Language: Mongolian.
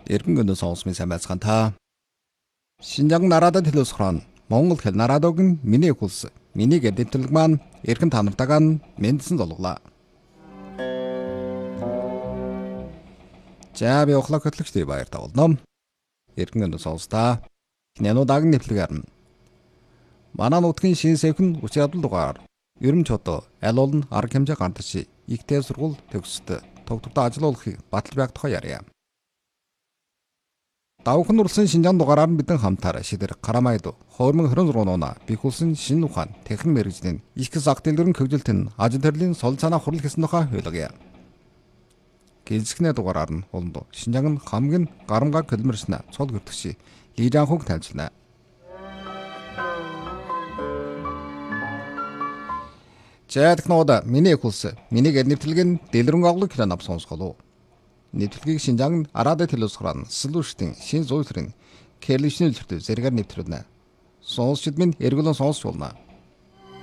Эргэн өнөө сонсмын сайн байцгаана та. Шинжаан нараадад хэлөөсхрон Монгол хэл нараадог нь миний хулс. Миний гэдэвтлэг маань эргэн та нартайгаа мэдсэн золглоо. За би ухлаа хөтлөгчдий баяр тавуулна. Эргэн өнөө сонстаа. Нянуудаг нэвтлэгээр. Манай нутгийн шин сэвхэн үчи ядал дугаар. Ерөн чод аль олон арга хэмжээ гардаж ихтэй сургууль төгсөд тогтвортой ажиллуулахыг батал байх тухай ярья. Давхан урсан Шинжаан дугаараар бидэн хамтаар шидэр Карамайд 2026 оноо бихүүлсэн шинэ ухаан техник мэргэжлийн их зах дэлгэрэн хөгжилтөнд ажил төрлийн сол санаа хурал гэсэн тухай хуулгая. Гизгнэ дугаараар нь олонд Шинжаан хамгийн гарамгаа килмэрснэ цол гэртгши Лижан хуг танилцлаа. Жаадгнууд миний хулс миний нэвтлэгэн дэлгэрэн оглог кино нав сонсголоо. Нэвтлэгийг Шинжаан араадад хэлөөсхрон солиушдын шин зүйсрийн кэрлишнэл зэрэг нэвтрүүлнэ. Сонсчид минь эргэлэн сонсч болно.